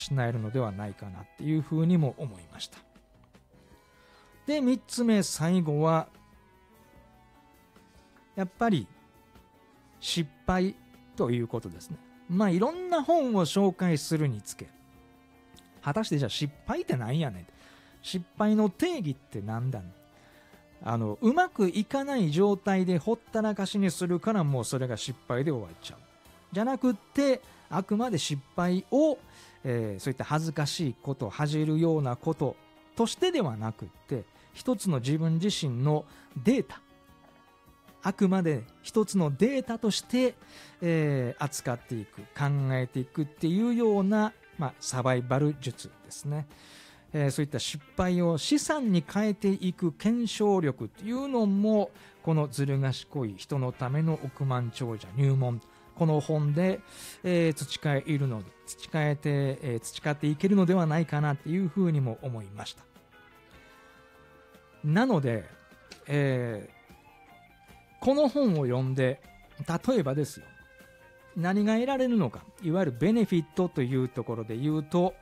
失えるのではないかなっていうふうにも思いました。で、3つ目、最後はやっぱり失敗ということですね。いろんな本を紹介するにつけ、果たしてじゃあ失敗って何やねん、失敗の定義って何だねん、うまくいかない状態でほったらかしにするからもうそれが失敗で終わっちゃうじゃなくって、あくまで失敗を、そういった恥ずかしいこと、恥じるようなこととしてではなくって、一つの自分自身のデータ、あくまで一つのデータとして、扱っていく、考えていくっていうような、サバイバル術ですね。そういった失敗を資産に変えていく検証力っていうのも、このずる賢い人のための億万長者入門、この本で、培っていけるのではないかなっていうふうにも思いました。なので、この本を読んで、例えばですよ、何が得られるのか、いわゆるベネフィットというところで言うと、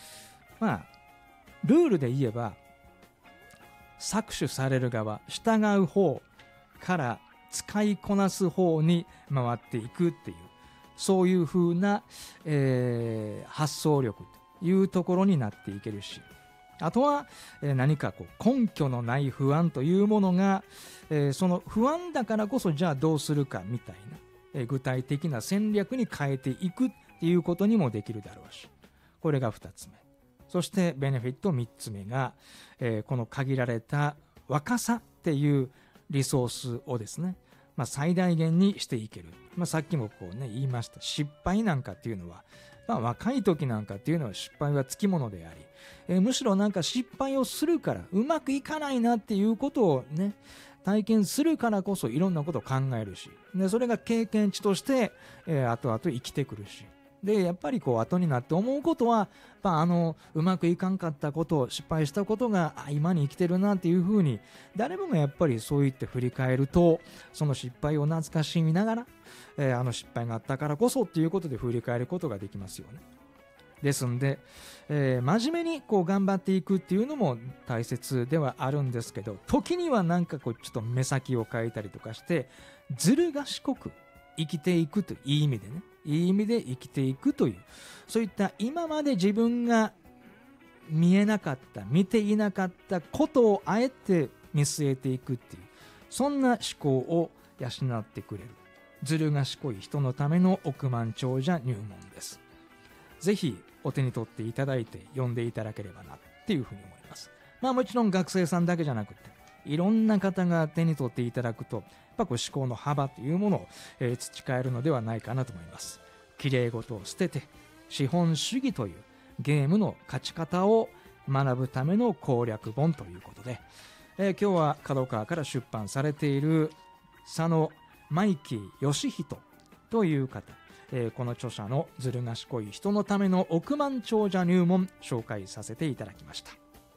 ルールで言えば、搾取される側、従う方から使いこなす方に回っていくっていう、そういう風な、発想力というところになっていけるし、あとは、何か根拠のない不安というものが、その不安だからこそじゃあどうするかみたいな、具体的な戦略に変えていくっていうことにもできるだろうし、これが2つ目。そしてベネフィット3つ目が、この限られた若さっていうリソースをですね、最大限にしていける。さっきも言いました。失敗なんかっていうのは、若い時なんかっていうのは失敗はつきものであり、むしろなんか失敗をするからうまくいかないなっていうことをね、体験するからこそいろんなことを考えるし、でそれが経験値として、後々生きてくるし、でやっぱり後になって思うことは、うまくいかんかったこと、失敗したことが今に生きてるなっていうふうに、誰もがやっぱりそう言って振り返ると、その失敗を懐かしみながら、失敗があったからこそっていうことで振り返ることができますよね。ですんで、真面目に頑張っていくっていうのも大切ではあるんですけど、時にはなんかちょっと目先を変えたりとかして、ずる賢く生きていくという、いい意味でね、いい意味で生きていくという、そういった今まで自分が見えなかった、見ていなかったことをあえて見据えていくっていう、そんな思考を養ってくれる、ずる賢い人のための億万長者入門です。ぜひお手に取っていただいて読んでいただければなっていうふうに思います。もちろん学生さんだけじゃなくて、いろんな方が手に取っていただくと、やっぱ思考の幅というものを、培えるのではないかなと思います。きれい事を捨てて資本主義というゲームの勝ち方を学ぶための攻略本ということで、今日は角川から出版されている佐野マキ義人という方、この著者のずる賢い人のための億万長者入門、紹介させていただきました。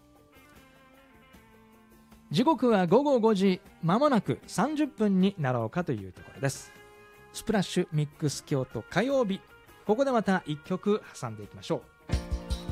時刻は午後5時、まもなく30分になろうかというところです。スプラッシュミックス京都火曜日、ここでまた1曲挟んでいきましょう。